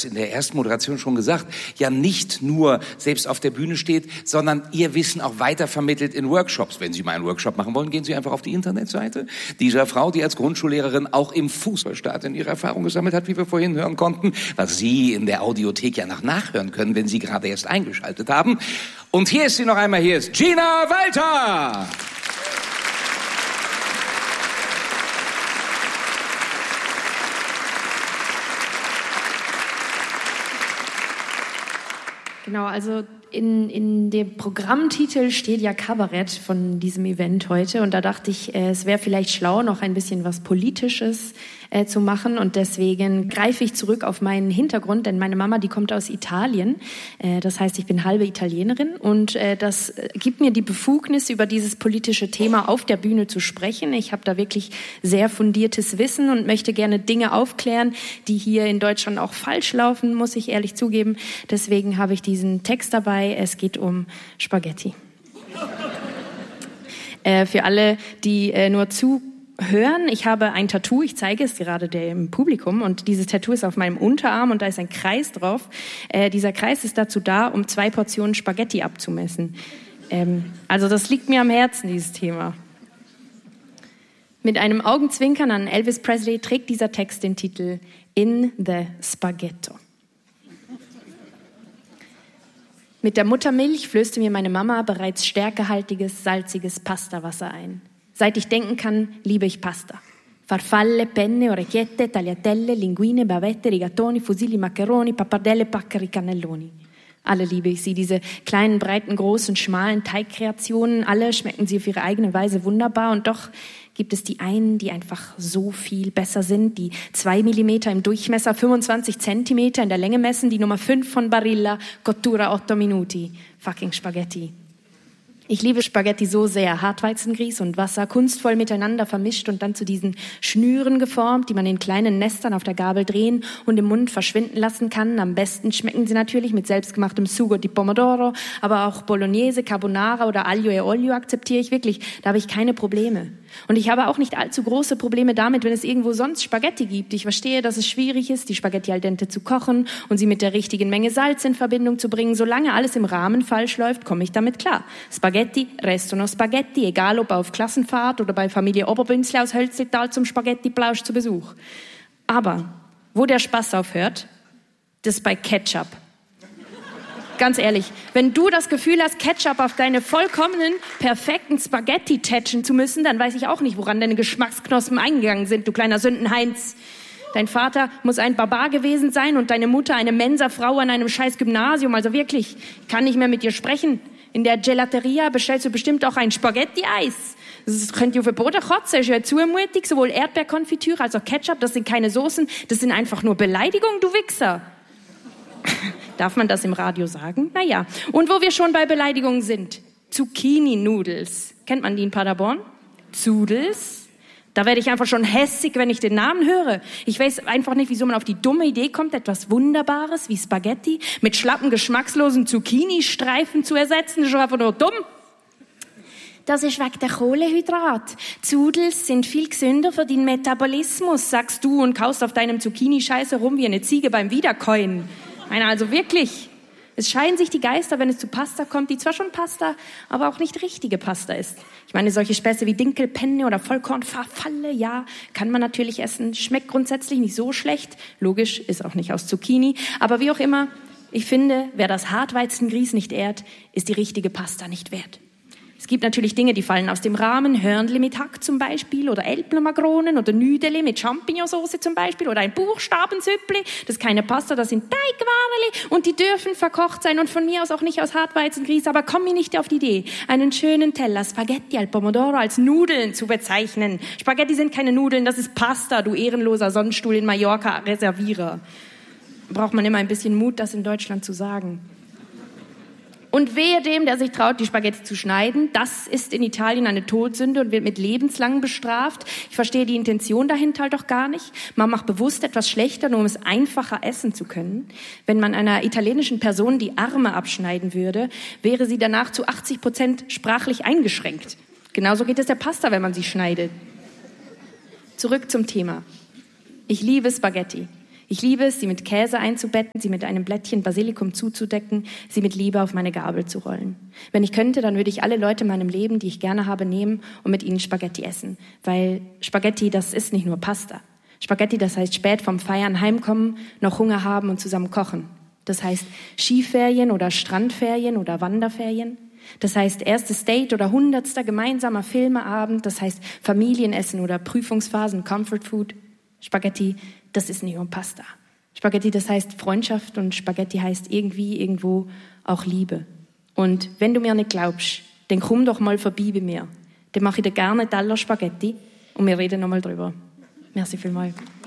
das in der ersten Moderation schon gesagt, ja nicht nur selbst auf der Bühne steht, sondern ihr Wissen auch weitervermittelt in Workshops. Wenn Sie mal einen Workshop machen wollen, gehen Sie einfach auf die Internetseite dieser Frau, die als Grundschullehrerin auch im Fußballstadion ihre Erfahrung gesammelt hat, wie wir vorhin hören konnten, was Sie in der Audiothek ja noch nachhören können, wenn Sie gerade erst eingeschaltet haben. Und hier ist sie noch einmal, hier ist Gina Walter! Genau, also in dem Programmtitel steht ja Kabarett von diesem Event heute und da dachte ich, es wäre vielleicht schlau, noch ein bisschen was Politisches zu machen und deswegen greife ich zurück auf meinen Hintergrund, denn meine Mama, die kommt aus Italien, das heißt, ich bin halbe Italienerin und das gibt mir die Befugnis, über dieses politische Thema auf der Bühne zu sprechen. Ich habe da wirklich sehr fundiertes Wissen und möchte gerne Dinge aufklären, die hier in Deutschland auch falsch laufen, muss ich ehrlich zugeben. Deswegen habe ich diesen Text dabei. Es geht um Spaghetti. Für alle, die nur zuhören, ich habe ein Tattoo, ich zeige es gerade dem Publikum und dieses Tattoo ist auf meinem Unterarm und da ist ein Kreis drauf. Dieser Kreis ist dazu da, um 2 Portionen Spaghetti abzumessen. Also das liegt mir am Herzen, dieses Thema. Mit einem Augenzwinkern an Elvis Presley trägt dieser Text den Titel In the Spaghetto. Mit der Muttermilch flößte mir meine Mama bereits stärkehaltiges, salziges Pastawasser ein. Seit ich denken kann, liebe ich Pasta. Farfalle, penne, orecchiette, tagliatelle, linguine, bavette, rigatoni, fusilli, maccheroni, pappardelle, paccheri, cannelloni. Alle liebe ich sie, diese kleinen, breiten, großen, schmalen Teigkreationen. Alle schmecken sie auf ihre eigene Weise wunderbar und doch gibt es die einen, die einfach so viel besser sind, die 2 Millimeter im Durchmesser, 25 Zentimeter in der Länge messen, die Nummer 5 von Barilla, Cottura 8 Minuti, fucking Spaghetti. Ich liebe Spaghetti so sehr, Hartweizengrieß und Wasser kunstvoll miteinander vermischt und dann zu diesen Schnüren geformt, die man in kleinen Nestern auf der Gabel drehen und im Mund verschwinden lassen kann. Am besten schmecken sie natürlich mit selbstgemachtem Sugo di Pomodoro, aber auch Bolognese, Carbonara oder Aglio e Olio akzeptiere ich wirklich. Da habe ich keine Probleme. Und ich habe auch nicht allzu große Probleme damit, wenn es irgendwo sonst Spaghetti gibt. Ich verstehe, dass es schwierig ist, die Spaghetti al dente zu kochen und sie mit der richtigen Menge Salz in Verbindung zu bringen. Solange alles im Rahmen falsch läuft, komme ich damit klar. Spaghetti restano Spaghetti, egal ob auf Klassenfahrt oder bei Familie Oberbünzle aus Hölzlital zum Spaghetti-Plausch zu Besuch. Aber wo der Spaß aufhört, das ist bei Ketchup. Ganz ehrlich, wenn du das Gefühl hast, Ketchup auf deine vollkommenen, perfekten Spaghetti tätschen zu müssen, dann weiß ich auch nicht, woran deine Geschmacksknospen eingegangen sind, du kleiner Sündenheinz. Dein Vater muss ein Barbar gewesen sein und deine Mutter eine Mensa-Frau an einem scheiß Gymnasium. Also wirklich, ich kann nicht mehr mit dir sprechen. In der Gelateria bestellst du bestimmt auch ein Spaghetti-Eis. Das könnt ihr auf den Boden kotzen, das ist ja zumutig. Sowohl Erdbeerkonfitüre als auch Ketchup, das sind keine Soßen, das sind einfach nur Beleidigungen, du Wichser. Darf man das im Radio sagen? Naja. Und wo wir schon bei Beleidigungen sind. Zucchini-Nudels. Kennt man die in Paderborn? Zudels. Da werde ich einfach schon hässig, wenn ich den Namen höre. Ich weiß einfach nicht, wieso man auf die dumme Idee kommt, etwas Wunderbares wie Spaghetti mit schlappen, geschmackslosen Zucchini-Streifen zu ersetzen. Das ist einfach nur dumm. Das ist wegen der Kohlehydrat. Zudels sind viel gesünder für den Metabolismus, sagst du und kaust auf deinem Zucchini-Scheiß herum wie eine Ziege beim Wiederkäuen. Nein, also wirklich. Es scheiden sich die Geister, wenn es zu Pasta kommt, die zwar schon Pasta, aber auch nicht richtige Pasta ist. Ich meine, solche Späße wie Dinkelpenne oder Vollkornfarfalle, ja, kann man natürlich essen. Schmeckt grundsätzlich nicht so schlecht. Logisch, ist auch nicht aus Zucchini. Aber wie auch immer, ich finde, wer das Hartweizengrieß nicht ehrt, ist die richtige Pasta nicht wert. Es gibt natürlich Dinge, die fallen aus dem Rahmen. Hörnli mit Hack zum Beispiel oder Elblermakronen oder Nüdeli mit Champignonsauce zum Beispiel oder ein Buchstabensüppli. Das ist keine Pasta, das sind Teigwareli und die dürfen verkocht sein und von mir aus auch nicht aus Hartweizengrieß. Aber komm mir nicht auf die Idee, einen schönen Teller Spaghetti al Pomodoro als Nudeln zu bezeichnen. Spaghetti sind keine Nudeln, das ist Pasta, du ehrenloser Sonnenstuhl in Mallorca, Reservierer. Braucht man immer ein bisschen Mut, das in Deutschland zu sagen. Und wehe dem, der sich traut, die Spaghetti zu schneiden. Das ist in Italien eine Todsünde und wird mit lebenslang bestraft. Ich verstehe die Intention dahinter halt auch gar nicht. Man macht bewusst etwas schlechter, nur um es einfacher essen zu können. Wenn man einer italienischen Person die Arme abschneiden würde, wäre sie danach zu 80% sprachlich eingeschränkt. Genauso geht es der Pasta, wenn man sie schneidet. Zurück zum Thema. Ich liebe Spaghetti. Ich liebe es, sie mit Käse einzubetten, sie mit einem Blättchen Basilikum zuzudecken, sie mit Liebe auf meine Gabel zu rollen. Wenn ich könnte, dann würde ich alle Leute in meinem Leben, die ich gerne habe, nehmen und mit ihnen Spaghetti essen. Weil Spaghetti, das ist nicht nur Pasta. Spaghetti, das heißt spät vom Feiern heimkommen, noch Hunger haben und zusammen kochen. Das heißt Skiferien oder Strandferien oder Wanderferien. Das heißt erstes Date oder 100. gemeinsamer Filmeabend. Das heißt Familienessen oder Prüfungsphasen, Comfort Food. Spaghetti, das ist nicht nur Pasta. Spaghetti, das heißt Freundschaft und Spaghetti heißt irgendwie, irgendwo auch Liebe. Und wenn du mir nicht glaubst, dann komm doch mal vorbei bei mir. Dann mache ich dir gerne Teller Spaghetti und wir reden nochmal drüber. Merci vielmals.